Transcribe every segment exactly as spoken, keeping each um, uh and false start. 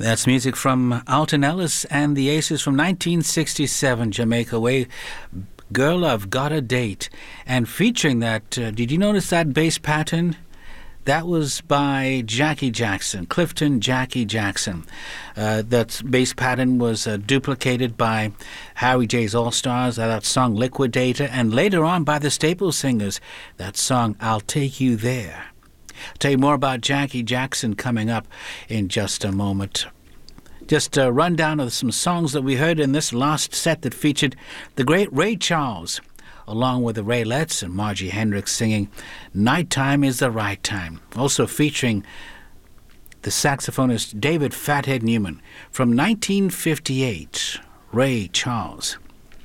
That's music from Alton Ellis and the Aces from nineteen sixty-seven, Jamaica Way. Girl, I've Got a Date. And featuring that, uh, did you notice that bass pattern? That was by Jackie Jackson, Clifton Jackie Jackson. Uh, that bass pattern was uh, duplicated by Harry J's All-Stars, uh, that song Liquidator, and later on by the Staple Singers, that song I'll Take You There. I'll tell you more about Jackie Jackson coming up in just a moment. Just a rundown of some songs that we heard in this last set that featured the great Ray Charles, along with the Raylettes and Margie Hendricks singing Nighttime is the Right Time. Also featuring the saxophonist David Fathead Newman from nineteen fifty-eight, Ray Charles,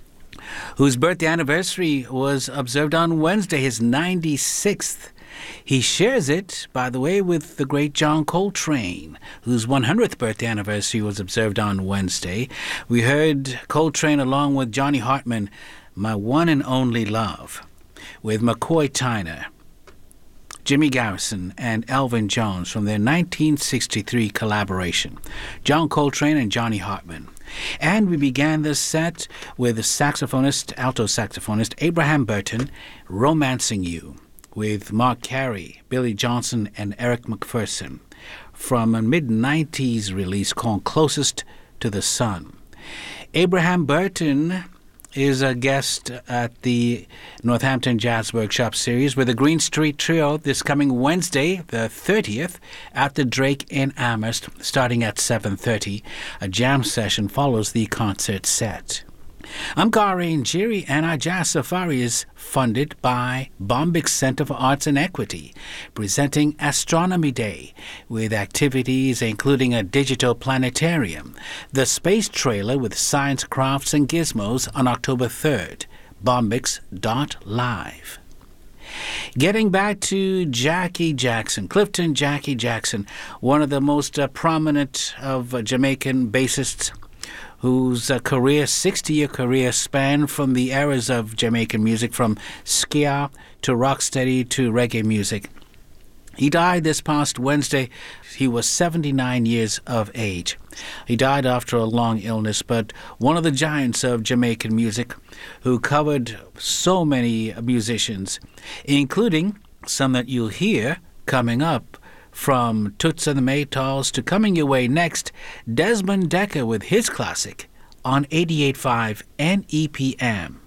whose birthday anniversary was observed on Wednesday, his ninety-sixth. He shares it, by the way, with the great John Coltrane, whose one hundredth birthday anniversary was observed on Wednesday. We heard Coltrane along with Johnny Hartman, My One and Only Love, with McCoy Tyner, Jimmy Garrison, and Elvin Jones from their nineteen sixty-three collaboration, John Coltrane and Johnny Hartman. And we began this set with the saxophonist, alto saxophonist Abraham Burton, Romancing You, with Mark Carey, Billy Johnson, and Eric McPherson, from a mid-nineties release called Closest to the Sun. Abraham Burton is a guest at the Northampton Jazz Workshop Series with the Green Street Trio this coming Wednesday, the thirtieth, at the Drake in Amherst, starting at seven thirty. A jam session follows the concert set. I'm Gary Njiri, and our Jazz Safari is funded by Bombyx Center for Arts and Equity, presenting Astronomy Day with activities including a digital planetarium, the space trailer with science crafts and gizmos on October third, bombyx dot live. Getting back to Jackie Jackson, Clifton Jackie Jackson, one of the most uh, prominent of uh, Jamaican bassists, whose uh, career, sixty-year career, spanned from the eras of Jamaican music, from ska to rocksteady to reggae music. He died this past Wednesday. He was seventy-nine years of age. He died after a long illness, but one of the giants of Jamaican music, who covered so many musicians, including some that you'll hear coming up, from Toots and the Maytals to coming your way next, Desmond Dekker with his classic on eighty-eight point five N E P M.